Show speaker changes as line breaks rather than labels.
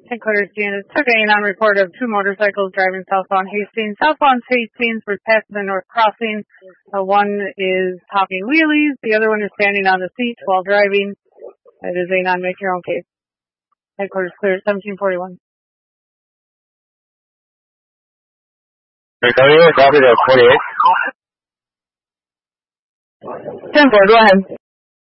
Headquarters unit took a non-report of two motorcycles driving southbound Hastings. Southbound Hastings was passing the north crossing. One is hopping wheelies. The other one is standing on the seat while driving. It is a non-make-your-own case. Headquarters clear at 1741.
Copy that 48.
10-4, go ahead.